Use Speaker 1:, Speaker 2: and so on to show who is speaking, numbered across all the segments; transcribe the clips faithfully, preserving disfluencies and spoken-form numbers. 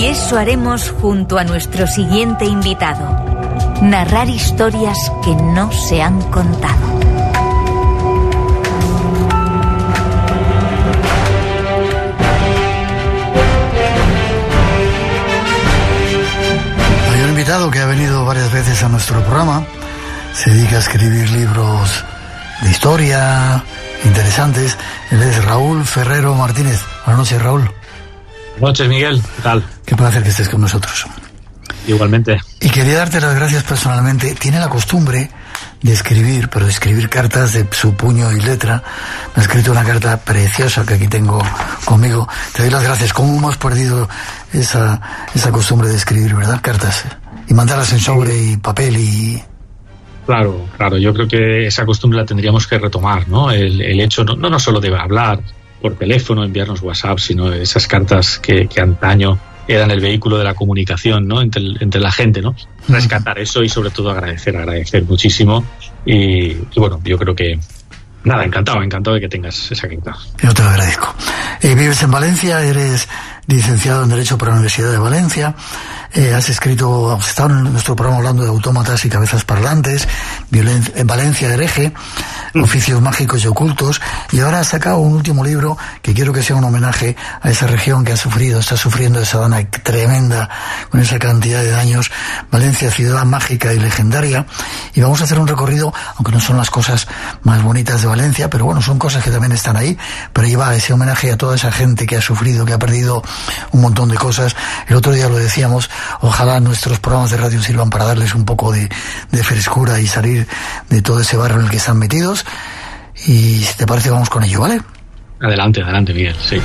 Speaker 1: Y eso haremos junto a nuestro siguiente invitado. Narrar historias que no se han contado.
Speaker 2: Hay un invitado que ha venido varias veces a nuestro programa. Se dedica a escribir libros de historia interesantes. Él es Raúl Ferrero Martínez. Buenas noches, Raúl.
Speaker 3: Buenas noches, Miguel. ¿Qué tal?
Speaker 2: Qué placer que estés con nosotros.
Speaker 3: Igualmente.
Speaker 2: Y quería darte las gracias personalmente. Tiene la costumbre de escribir, pero de escribir cartas de su puño y letra. Me ha escrito una carta preciosa que aquí tengo conmigo. Te doy las gracias. ¿Cómo hemos perdido esa, esa costumbre de escribir, verdad? Cartas. Y mandarlas en sobre y papel y...
Speaker 3: Claro, claro. Yo creo que esa costumbre la tendríamos que retomar, ¿no? El, el hecho, no, no solo de hablar por teléfono, enviarnos WhatsApp, sino esas cartas que, que antaño eran el vehículo de la comunicación, ¿no? Entre, entre la gente, ¿no? Rescatar eso y sobre todo agradecer, agradecer muchísimo. Y, y bueno, yo creo que nada, encantado, encantado de que tengas esa carta.
Speaker 2: Yo te lo agradezco. Eh, vives en Valencia, eres licenciado en Derecho por la Universidad de Valencia. Eh, has escrito, has estado en nuestro programa hablando de autómatas y cabezas parlantes, violen- en Valencia hereje, oficios mágicos y ocultos, y ahora has sacado un último libro que quiero que sea un homenaje a esa región que ha sufrido, está sufriendo esa dana tremenda con esa cantidad de daños. Valencia, ciudad mágica y legendaria, y vamos a hacer un recorrido, aunque no son las cosas más bonitas de Valencia, pero bueno, son cosas que también están ahí, pero lleva ese homenaje a toda esa gente que ha sufrido, que ha perdido un montón de cosas. El otro día lo decíamos, ojalá nuestros programas de radio sirvan para darles un poco de, de frescura y salir de todo ese barro en el que están metidos. Y si te parece, vamos con ello, ¿vale?
Speaker 3: Adelante, adelante, Miguel, sí.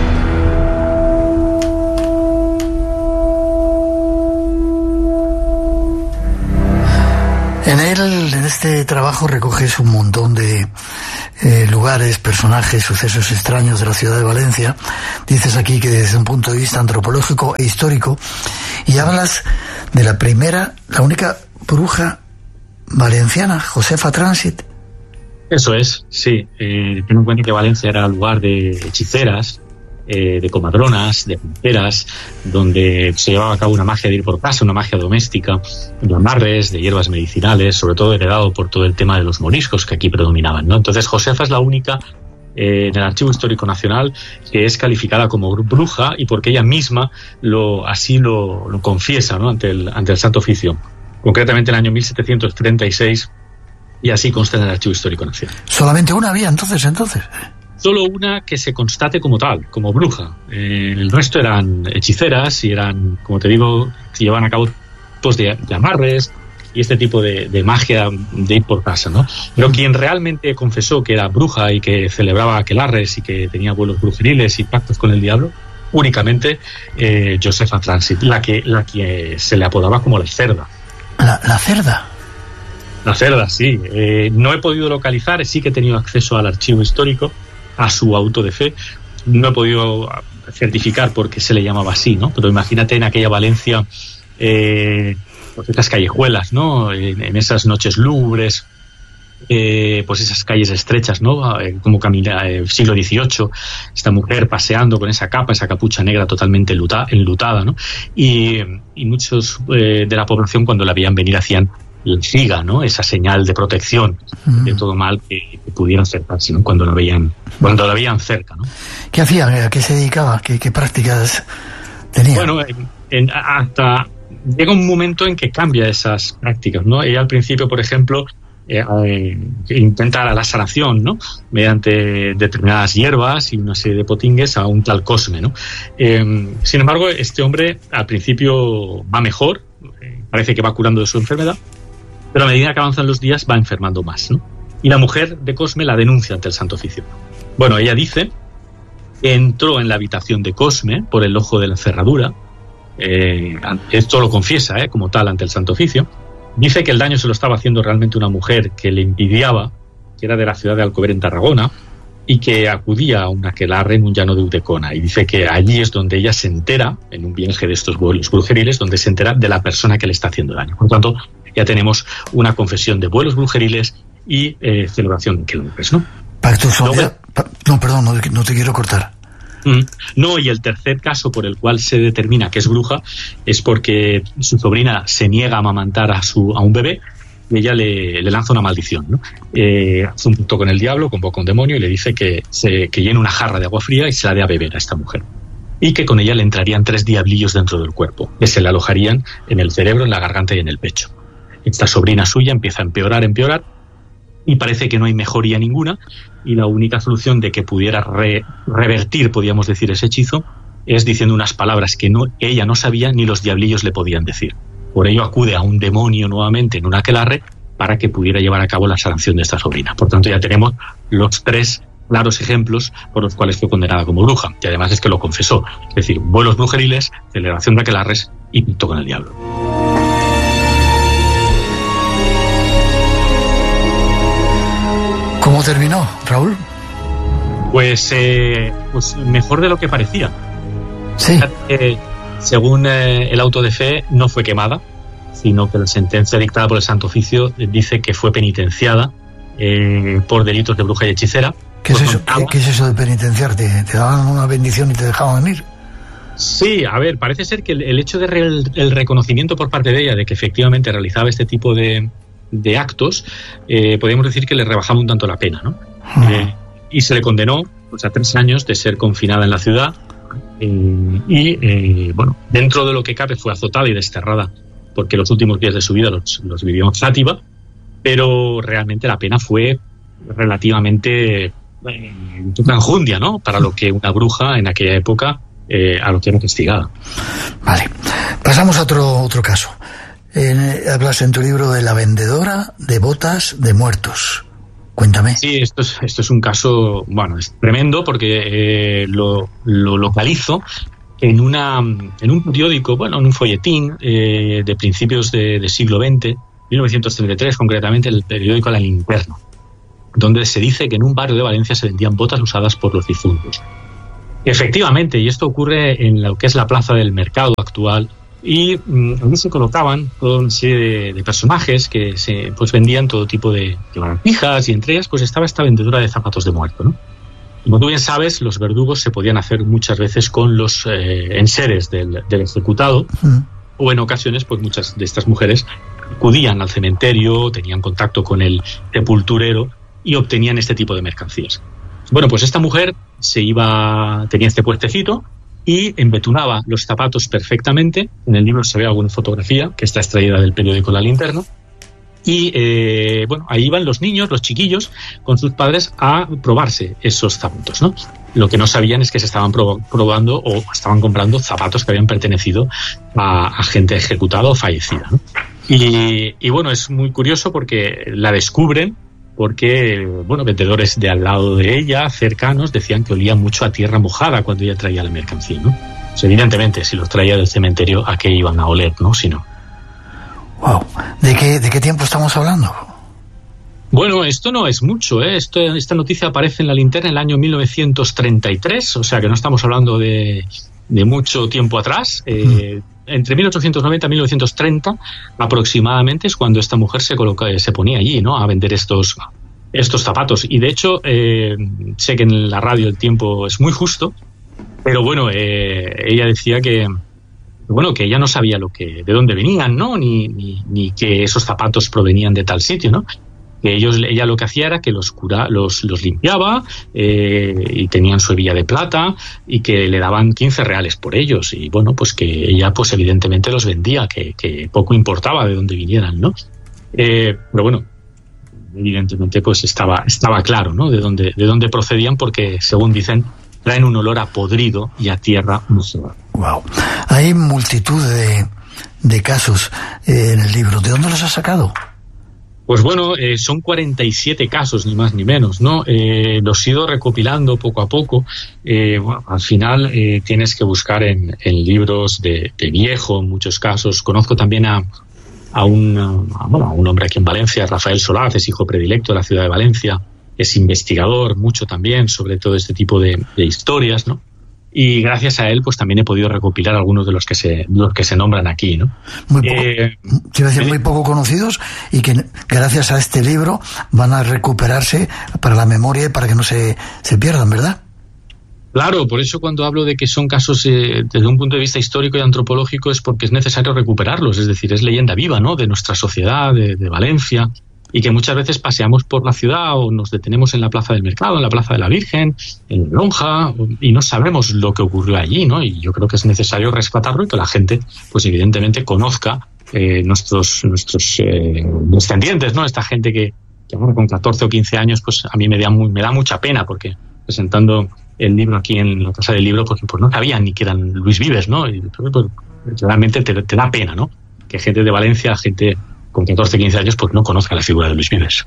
Speaker 2: En él, en este trabajo, recoges un montón de eh, lugares, personajes, sucesos extraños de la ciudad de Valencia. Dices aquí que desde un punto de vista antropológico e histórico, y hablas de la primera, la única bruja valenciana, Josefa Transit.
Speaker 3: Eso es, sí. Eh, ten en cuenta que Valencia era lugar de hechiceras, eh, de comadronas, de punteras, donde se llevaba a cabo una magia de ir por casa, una magia doméstica, de amarres, de hierbas medicinales, sobre todo heredado por todo el tema de los moriscos que aquí predominaban, ¿no? Entonces Josefa es la única eh, en el Archivo Histórico Nacional que es calificada como bruja, y porque ella misma lo así lo, lo confiesa, ¿no? ante el, ante el Santo Oficio, concretamente en el año mil setecientos treinta y seis, y así consta en el Archivo Histórico Nacional.
Speaker 2: ¿Solamente una había entonces, entonces?
Speaker 3: Solo una que se constate como tal, como bruja. Eh, el resto eran hechiceras y eran, como te digo, llevaban a cabo tipos de, de amarres y este tipo de, de magia de ir por casa, ¿no? Pero quien realmente confesó que era bruja y que celebraba aquelarres y que tenía vuelos brujeriles y pactos con el diablo, únicamente eh, Josefa Transit, la que, la que se le apodaba como la cerda.
Speaker 2: ¿La, la cerda?
Speaker 3: La cerda, sí. Eh, no he podido localizar, sí que he tenido acceso al archivo histórico, a su auto de fe. No he podido certificar por qué se le llamaba así, ¿no? Pero imagínate en aquella Valencia, eh, pues esas callejuelas, ¿no? En, en esas noches lúgubres, eh, pues esas calles estrechas, ¿no? Eh, como camina el eh, siglo dieciocho, esta mujer paseando con esa capa, esa capucha negra totalmente enluta, enlutada, ¿no? Y, y muchos eh, de la población, cuando la veían venir, hacían la figa, ¿no? Esa señal de protección mm. de todo mal que, que pudieran acercarse, ¿no? Cuando lo veían, cuando la veían cerca, ¿no?
Speaker 2: ¿Qué hacía? ¿A qué se dedicaba? ¿Qué, qué prácticas tenía?
Speaker 3: Bueno, en, en, hasta llega un momento en que cambia esas prácticas, ¿no? Ella al principio, por ejemplo, eh, eh, intenta la sanación, ¿no? Mediante determinadas hierbas y una serie de potingues a un tal Cosme, ¿no? Eh, sin embargo, este hombre al principio va mejor, eh, parece que va curando de su enfermedad, pero a medida que avanzan los días va enfermando más, ¿no? Y la mujer de Cosme la denuncia ante el Santo Oficio. Bueno, ella dice que entró en la habitación de Cosme por el ojo de la cerradura. Eh, esto lo confiesa, eh, como tal, ante el Santo Oficio. Dice que el daño se lo estaba haciendo realmente una mujer que le envidiaba, que era de la ciudad de Alcover, en Tarragona, y que acudía a un aquelarre en un llano de Udecona. Y dice que allí es donde ella se entera, en un viaje de estos vuelos brujeriles, donde se entera de la persona que le está haciendo daño. Por tanto, ya tenemos una confesión de vuelos brujeriles y eh, celebración de aquelarres, ¿no?
Speaker 2: Pactos, Luego, pa, no, perdón, no, no te quiero cortar.
Speaker 3: Mm. No, y el tercer caso por el cual se determina que es bruja es porque su sobrina se niega a amamantar a, su, a un bebé y ella le, le lanza una maldición, ¿no? Eh, hace un pacto con el diablo, convoca a un demonio y le dice que, se, que llene una jarra de agua fría y se la dé a beber a esta mujer. Y que con ella le entrarían tres diablillos dentro del cuerpo, que se le alojarían en el cerebro, en la garganta y en el pecho. Esta sobrina suya empieza a empeorar, empeorar, y parece que no hay mejoría ninguna, y la única solución de que pudiera re, revertir, podríamos decir, ese hechizo, es diciendo unas palabras que, no, que ella no sabía ni los diablillos le podían decir. Por ello acude a un demonio nuevamente en un aquelarre para que pudiera llevar a cabo la sanación de esta sobrina. Por tanto, ya tenemos los tres claros ejemplos por los cuales fue condenada como bruja, y además es que lo confesó, es decir, vuelos brujeriles, celebración de aquelarres y pacto con el diablo.
Speaker 2: ¿Cómo terminó, Raúl?
Speaker 3: Pues, eh, pues mejor de lo que parecía.
Speaker 2: Sí.
Speaker 3: Eh, según eh, el auto de fe, no fue quemada, sino que la sentencia dictada por el Santo Oficio dice que fue penitenciada eh, por delitos de bruja y hechicera.
Speaker 2: ¿Qué es, eso, ¿qué, ¿Qué es eso de penitenciar? ¿Te, ¿Te daban una bendición y te dejaban ir?
Speaker 3: Sí, a ver, parece ser que el, el hecho de re, el, el reconocimiento por parte de ella de que efectivamente realizaba este tipo de, de actos, eh, podríamos decir que le rebajaba un tanto la pena, ¿no? Uh-huh. Eh, y se le condenó pues, a tres años de ser confinada en la ciudad eh, y, eh, bueno, dentro de lo que cabe fue azotada y desterrada porque los últimos días de su vida los, los vivió en Játiva, pero realmente la pena fue relativamente eh, una enjundia, ¿no? Para lo que una bruja en aquella época eh, a lo que era castigada.
Speaker 2: Vale, pasamos a otro otro caso. Eh, hablas en tu libro de la vendedora de botas de muertos. Cuéntame.
Speaker 3: Sí, esto es, esto es un caso, bueno, es tremendo porque eh, lo, lo localizo en una en un periódico, bueno, en un folletín eh, de principios de, de siglo veinte, mil novecientos treinta y tres concretamente, el periódico La Linterna, donde se dice que en un barrio de Valencia se vendían botas usadas por los difuntos. Efectivamente, y esto ocurre en lo que es la plaza del mercado actual, y mmm, allí se colocaban toda una serie de, de personajes que se pues vendían todo tipo de, de baratijas, y entre ellas pues estaba esta vendedora de zapatos de muerto, ¿no? Como tú bien sabes, los verdugos se podían hacer muchas veces con los eh, enseres del, del ejecutado, mm. o en ocasiones pues muchas de estas mujeres acudían al cementerio, tenían contacto con el sepulturero y obtenían este tipo de mercancías. Bueno, pues esta mujer se iba, tenía este puestecito y embetunaba los zapatos perfectamente. En el libro se ve alguna fotografía que está extraída del periódico La Linterna. Y eh, bueno, ahí iban los niños, los chiquillos, con sus padres a probarse esos zapatos, ¿no? Lo que no sabían es que se estaban prob- probando o estaban comprando zapatos que habían pertenecido a, a gente ejecutada o fallecida, ¿no? Y, y bueno, es muy curioso porque la descubren porque, bueno, vendedores de al lado de ella, cercanos, decían que olía mucho a tierra mojada cuando ella traía la mercancía, ¿no? Pues evidentemente, si los traía del cementerio, ¿a qué iban a oler, no? Si no.
Speaker 2: Wow. ¿De qué, de qué tiempo estamos hablando?
Speaker 3: Bueno, esto no es mucho, ¿eh? Esto, esta noticia aparece en La Linterna en el año mil novecientos treinta y tres, o sea que no estamos hablando de, de mucho tiempo atrás. Eh, mm. Entre mil ochocientos noventa y mil novecientos treinta aproximadamente es cuando esta mujer se coloca, se ponía allí, ¿no? A vender estos, estos zapatos. Y de hecho, eh, sé que en la radio el tiempo es muy justo, pero bueno, eh, ella decía que bueno, que ella no sabía lo que, de dónde venían, ¿no? Ni, ni, ni que esos zapatos provenían de tal sitio, ¿no? Que ellos, ella lo que hacía era que los cura, los, los limpiaba eh, y tenían su hebilla de plata y que le daban quince reales por ellos. Y bueno, pues que ella pues evidentemente los vendía, que, que poco importaba de dónde vinieran, ¿no? Eh, pero bueno, evidentemente pues estaba, estaba claro, ¿no? De dónde, de dónde procedían porque, según dicen, traen un olor a podrido y a tierra mojada.
Speaker 2: Wow. Hay multitud de, de casos eh, en el libro. ¿De dónde los has sacado?
Speaker 3: Pues bueno, eh, son cuarenta y siete casos, ni más ni menos, ¿no? Eh, los he ido recopilando poco a poco. Eh, bueno, al final eh, tienes que buscar en, en libros de, de viejo, en muchos casos. Conozco también a, a, un, a, bueno, a un hombre aquí en Valencia, Rafael Solaz, es hijo predilecto de la ciudad de Valencia. Es investigador mucho también sobre todo este tipo de, de historias, ¿no? Y gracias a él, pues también he podido recopilar algunos de los que se, los que se nombran aquí, ¿no?
Speaker 2: Muy poco, eh, quiero decir, muy poco conocidos y que gracias a este libro van a recuperarse para la memoria y para que no se, se pierdan, ¿verdad?
Speaker 3: Claro, por eso cuando hablo de que son casos eh, desde un punto de vista histórico y antropológico es porque es necesario recuperarlos, es decir, es leyenda viva, ¿no?, de nuestra sociedad, de, de Valencia, y que muchas veces paseamos por la ciudad o nos detenemos en la Plaza del Mercado, en la Plaza de la Virgen, en Lonja, y no sabemos lo que ocurrió allí, ¿no? Y yo creo que es necesario rescatarlo y que la gente, pues evidentemente, conozca eh, nuestros nuestros eh, descendientes, ¿no? Esta gente que, que ahora con catorce o quince años, pues a mí me da, muy, me da mucha pena, porque presentando el libro aquí en la Casa del Libro, pues, pues no sabían ni que eran Luis Vives, ¿no? Y pues, realmente te, te da pena, ¿no?, que gente de Valencia, gente con catorce, quince años, pues no conozca la figura de Luis Vives.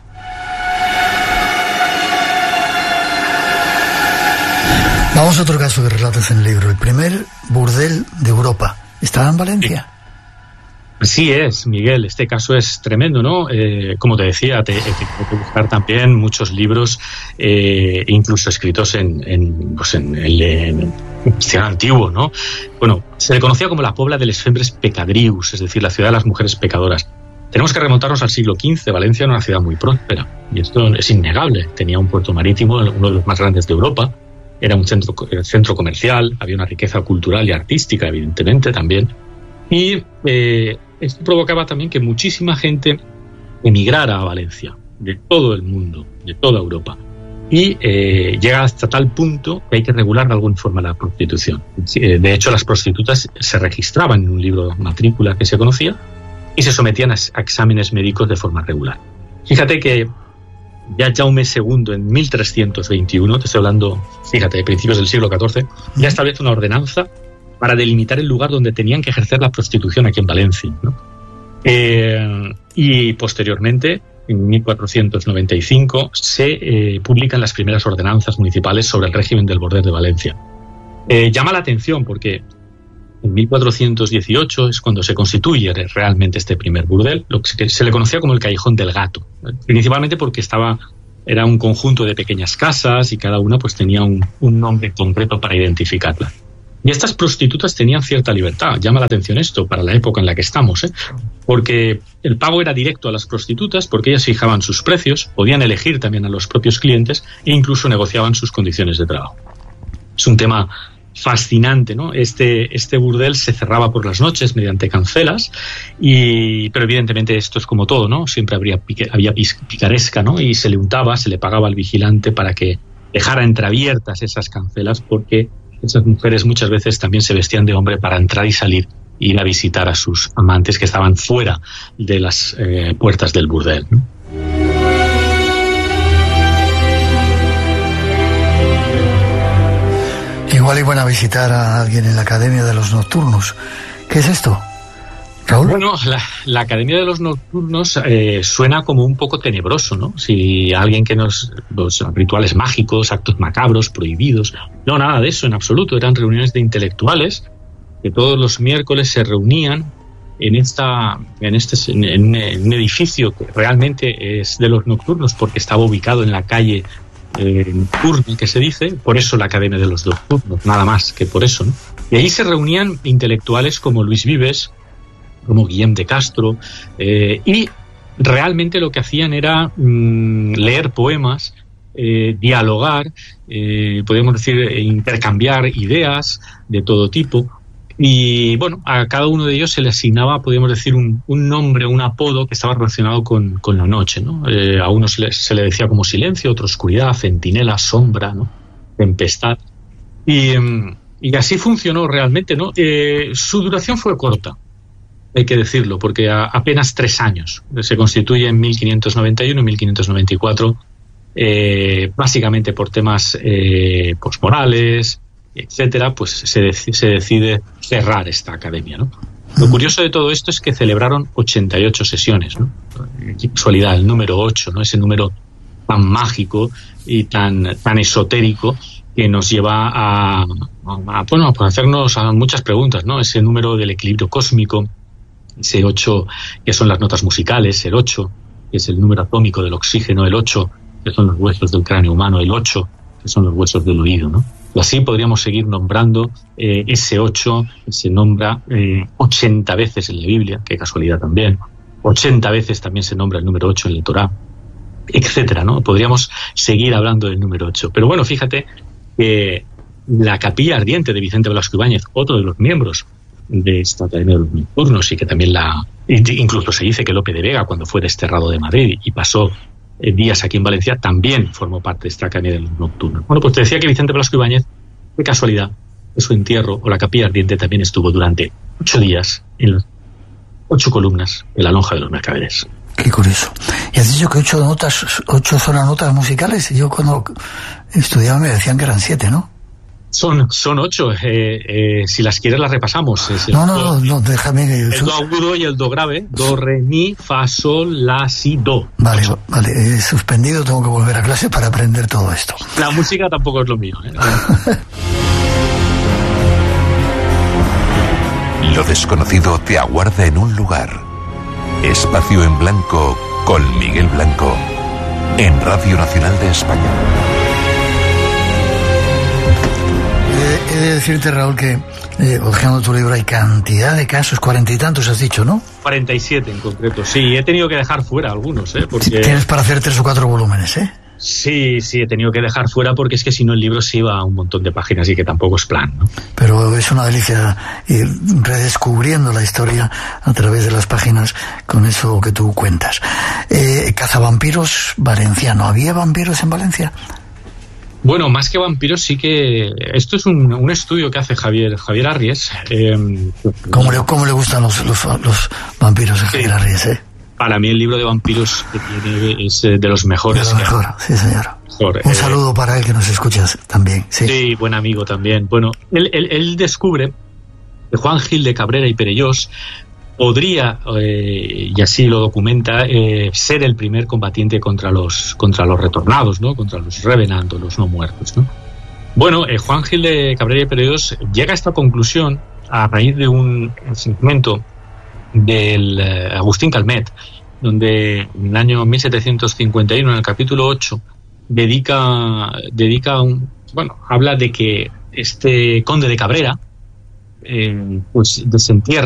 Speaker 2: Vamos a otro caso que relatas en el libro. El primer burdel de Europa. ¿Estaba en Valencia?
Speaker 3: Sí es, Miguel. Este caso es tremendo, ¿no? Eh, como te decía, te, te, tengo que buscar también muchos libros, eh, incluso escritos en, en, pues en el en, cristiano antiguo, ¿no? Bueno, se le conocía como la Pobla de les Fembres Pecadrius, es decir, la ciudad de las mujeres pecadoras. Tenemos que remontarnos al siglo quince. Valencia era una ciudad muy próspera, y esto es innegable. Tenía un puerto marítimo, uno de los más grandes de Europa, era un centro, centro comercial, había una riqueza cultural y artística, evidentemente, también. Y eh, esto provocaba también que muchísima gente emigrara a Valencia, de todo el mundo, de toda Europa. Y eh, llega hasta tal punto que hay que regular de alguna forma la prostitución. De hecho, las prostitutas se registraban en un libro de matrícula que se conocía, y se sometían a exámenes médicos de forma regular. Fíjate que ya Jaume segundo, en mil trescientos veintiuno, te estoy hablando, fíjate, de principios del siglo catorce, ya establece una ordenanza para delimitar el lugar donde tenían que ejercer la prostitución aquí en Valencia, ¿no? Eh, y posteriormente, en mil cuatrocientos noventa y cinco, se eh, publican las primeras ordenanzas municipales sobre el régimen del burdel de Valencia. Eh, llama la atención porque en mil cuatrocientos dieciocho es cuando se constituye realmente este primer burdel, lo que se le conocía como el Callejón del Gato, principalmente porque estaba, era un conjunto de pequeñas casas y cada una pues tenía un, un nombre concreto para identificarla. Y estas prostitutas tenían cierta libertad. Llama la atención esto para la época en la que estamos, ¿eh? Porque el pago era directo a las prostitutas, porque ellas fijaban sus precios, podían elegir también a los propios clientes e incluso negociaban sus condiciones de trabajo. Es un tema fascinante, ¿no? Este, este burdel se cerraba por las noches mediante cancelas, y, pero evidentemente esto es como todo, ¿no? Siempre habría pique, había picaresca, ¿no? Y se le untaba, se le pagaba al vigilante para que dejara entreabiertas esas cancelas, porque esas mujeres muchas veces también se vestían de hombre para entrar y salir e ir a visitar a sus amantes que estaban fuera de las eh, puertas del burdel, ¿no?
Speaker 2: Igual iban a visitar a alguien en la Academia de los Nocturnos. ¿Qué es esto, Raúl?
Speaker 3: Bueno, la, la Academia de los Nocturnos eh, suena como un poco tenebroso, ¿no? Si alguien que nos... Los rituales mágicos, actos macabros, prohibidos... No, nada de eso en absoluto. Eran reuniones de intelectuales que todos los miércoles se reunían en esta en este en, en un edificio que realmente es de los Nocturnos porque estaba ubicado en la calle Eh, nocturno, que se dice, por eso la Academia de los Nocturnos, nada más que por eso, ¿no? Y allí se reunían intelectuales como Luis Vives, como Guillem de Castro, eh, y realmente lo que hacían era mmm, leer poemas, eh, dialogar, eh, podemos decir, intercambiar ideas de todo tipo. Y bueno, a cada uno de ellos se le asignaba, podríamos decir, un, un nombre, un apodo que estaba relacionado con, con la noche, ¿no? Eh, a unos se le, se le decía como silencio, a otros oscuridad, centinela, sombra, ¿no? Tempestad. Y, y así funcionó realmente, ¿no? Eh, su duración fue corta, hay que decirlo, porque a, apenas tres años. Se constituye en mil quinientos noventa y uno y mil quinientos noventa y cuatro, eh, básicamente por temas eh, pues morales, etcétera, pues se, dec- se decide cerrar esta academia, ¿no? Lo curioso de todo esto es que celebraron ochenta y ocho sesiones, ¿no? Qué casualidad, el número ocho, ¿no? Ese número tan mágico y tan, tan esotérico que nos lleva a, a, a, bueno, a hacernos a muchas preguntas, ¿no? Ese número del equilibrio cósmico, ese ocho que son las notas musicales, el ocho que es el número atómico del oxígeno, el ocho que son los huesos del cráneo humano, el ocho que son los huesos del oído, ¿no? Y así podríamos seguir nombrando eh, ese ocho, se nombra eh, ochenta veces en la Biblia, qué casualidad también, ochenta veces también se nombra el número ocho en el Torá, etcétera, ¿no? Podríamos seguir hablando del número ocho. Pero bueno, fíjate que la Capilla Ardiente de Vicente Velasco Ibáñez, otro de los miembros de esta Academia de los Nocturnos, y que también la... Incluso se dice que Lope de Vega, cuando fue desterrado de Madrid y pasó eh, días aquí en Valencia, también formó parte de esta Academia de los Nocturnos. Bueno, pues te decía que Vicente Velasco Ibáñez, de casualidad, de su entierro, o la Capilla Ardiente, también estuvo durante ocho días en las ocho columnas de la lonja de los Mercaderes.
Speaker 2: Qué curioso. Y has dicho que ocho notas, ocho son las notas musicales. Yo cuando estudiaba me decían que eran siete, ¿no?
Speaker 3: Son, son ocho. Eh, eh, si las quieres las repasamos. Es el
Speaker 2: no, no,
Speaker 3: do,
Speaker 2: no, no, déjame que...
Speaker 3: El do agudo y el do grave. Do, re, mi, fa, sol, la, si, do.
Speaker 2: Vale, vale. He suspendido, tengo que volver a clase para aprender todo esto.
Speaker 3: La música tampoco es lo mío, ¿eh?
Speaker 4: Lo desconocido te aguarda en un lugar. Espacio en Blanco con Miguel Blanco en Radio Nacional de España.
Speaker 2: He de decirte, Raúl, que eh, hojeando tu libro hay cantidad de casos, cuarenta y tantos has dicho, ¿no?
Speaker 3: Cuarenta y siete en concreto, sí. He tenido que dejar fuera algunos, ¿eh? Porque...
Speaker 2: Tienes para hacer tres o cuatro volúmenes, ¿eh?
Speaker 3: Sí, sí, he tenido que dejar fuera porque es que si no el libro se iba a un montón de páginas y que tampoco es plan, ¿no?
Speaker 2: Pero es una delicia ir redescubriendo la historia a través de las páginas con eso que tú cuentas. Eh, Cazavampiros valenciano. ¿Había vampiros en Valencia?
Speaker 3: Bueno, más que vampiros sí que... Esto es un, un estudio que hace Javier Javier Arries. Eh,
Speaker 2: ¿Cómo, le, ¿Cómo le gustan los, los, los vampiros a Javier sí. Arries, eh?
Speaker 3: Para mí el libro de vampiros que tiene es de los mejores.
Speaker 2: De lo mejor, sí, señor. Mejor. Un eh, saludo para él, que nos escuchas también. Sí,
Speaker 3: sí, buen amigo también. Bueno, él, él, él descubre que Juan Gil de Cabrera y Perellós podría, eh, y así lo documenta, eh, ser el primer combatiente contra los contra los retornados, ¿no? Contra los revenant o los no muertos, ¿no? Bueno, eh, Juan Gil de Cabrera y Perellós llega a esta conclusión a raíz de un segmento del eh, Agustín Calmet, donde en el año mil setecientos cincuenta y uno, en el capítulo ocho, dedica, dedica un, bueno, habla de que este conde de Cabrera, eh, pues desentierra